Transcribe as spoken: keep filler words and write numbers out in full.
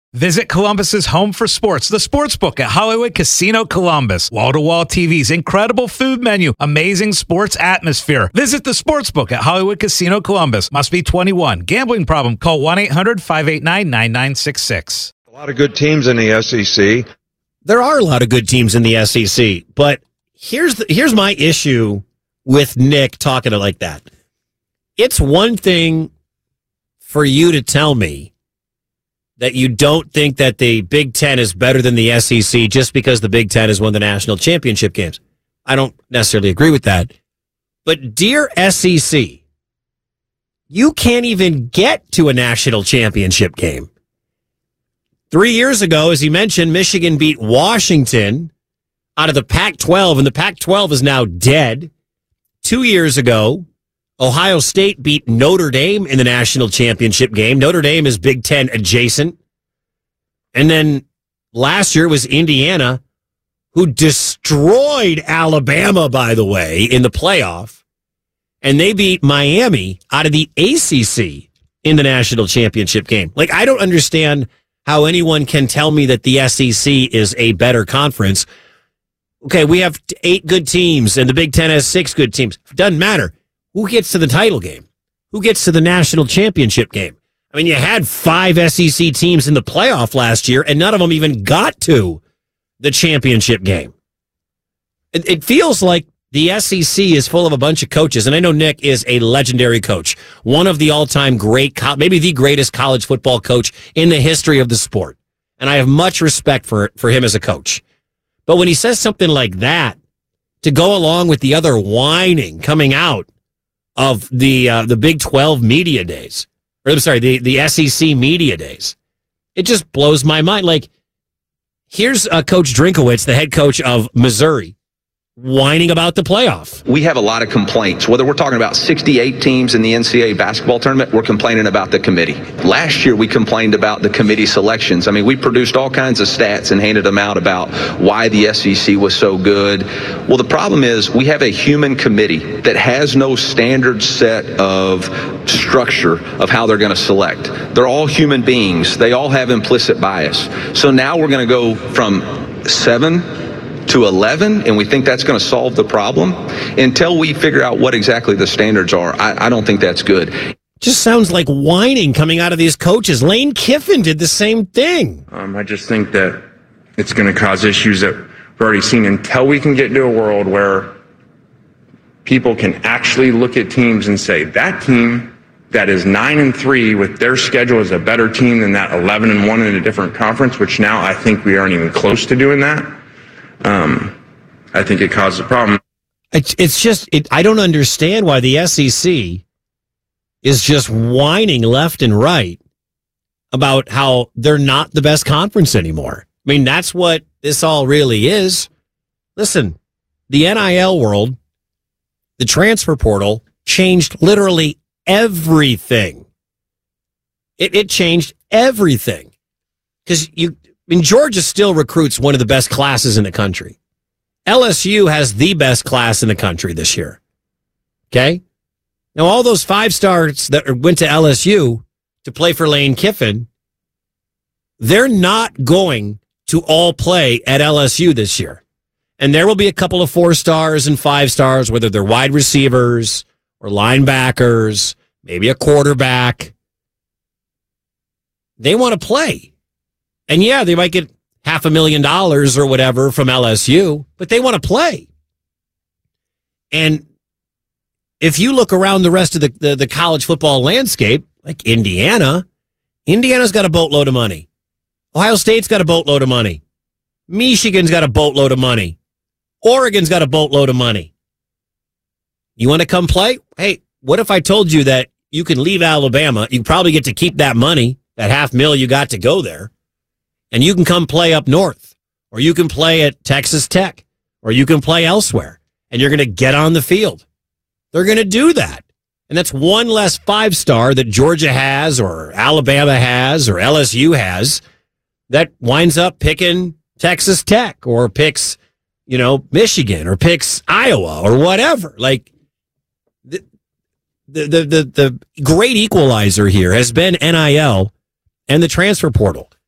Visit Columbus's home for sports, the Sportsbook at Hollywood Casino Columbus. Wall-to-wall T Vs, incredible food menu, amazing sports atmosphere. Visit the Sportsbook at Hollywood Casino Columbus. Must be twenty-one. Gambling problem? Call one eight hundred five eight nine nine nine six six. A lot of good teams in the S E C. There are a lot of good teams in the S E C, but here's the, here's my issue with Nick talking like that. It's one thing for you to tell me that you don't think that the Big Ten is better than the S E C just because the Big Ten has won the national championship games. I don't necessarily agree with that. But dear S E C, you can't even get to a national championship game. Three years ago, as he mentioned, Michigan beat Washington out of the Pac twelve, and the Pac twelve is now dead. Two years ago, Ohio State beat Notre Dame in the national championship game. Notre Dame is Big Ten adjacent. And then last year was Indiana, who destroyed Alabama, by the way, in the playoff. And they beat Miami out of the A C C in the national championship game. Like, I don't understand how anyone can tell me that the S E C is a better conference. Okay, we have eight good teams, and the Big Ten has six good teams. Doesn't matter. Who gets to the title game? Who gets to the national championship game? I mean, you had five S E C teams in the playoff last year, and none of them even got to the championship game. It, it feels like the S E C is full of a bunch of coaches, and I know Nick is a legendary coach, one of the all-time great, maybe the greatest college football coach in the history of the sport, and I have much respect for, for him as a coach. But when he says something like that, to go along with the other whining coming out of the uh, the Big twelve media days, or I'm sorry, the, the S E C media days, it just blows my mind. Like, here's uh, Coach Drinkowitz, the head coach of Missouri, whining about the playoff. We have a lot of complaints. Whether we're talking about sixty-eight teams in the N C double A basketball tournament, we're complaining about the committee. Last year, we complained about the committee selections. I mean, we produced all kinds of stats and handed them out about why the S E C was so good. Well, the problem is we have a human committee that has no standard set of structure of how they're going to select. They're all human beings. They all have implicit bias. So now we're going to go from seven to eleven, and we think that's going to solve the problem. Until we figure out what exactly the standards are, I, I don't think that's good. Just sounds like whining coming out of these coaches. Lane Kiffin did the same thing. Um, I just think that it's going to cause issues that we've already seen until we can get to a world where people can actually look at teams and say, that team that is nine and three with their schedule is a better team than that eleven and one in a different conference, which now I think we aren't even close to doing that. Um, I think it causes a problem. It's, it's just, it, I don't understand why the S E C is just whining left and right about how they're not the best conference anymore. I mean, that's what this all really is. Listen, the N I L world, the transfer portal, changed literally everything. It, it changed everything. Because you, I mean, Georgia still recruits one of the best classes in the country. L S U has the best class in the country this year. Okay? Now, all those five stars that went to L S U to play for Lane Kiffin, they're not going to all play at L S U this year. And there will be a couple of four stars and five stars, whether they're wide receivers or linebackers, maybe a quarterback. They want to play. And yeah, they might get half a million dollars or whatever from L S U, but they want to play. And if you look around the rest of the, the, the college football landscape, like Indiana, Indiana's got a boatload of money. Ohio State's got a boatload of money. Michigan's got a boatload of money. Oregon's got a boatload of money. You want to come play? Hey, what if I told you that you can leave Alabama, you probably get to keep that money, that half mil you got to go there, and you can come play up north, or you can play at Texas Tech, or you can play elsewhere, and you're going to get on the field. They're going to do that. And that's one less five-star that Georgia has, or Alabama has, or L S U has, that winds up picking Texas Tech, or picks, you know, Michigan, or picks Iowa, or whatever. Like, the the the the, the great equalizer here has been N I L and the transfer portal.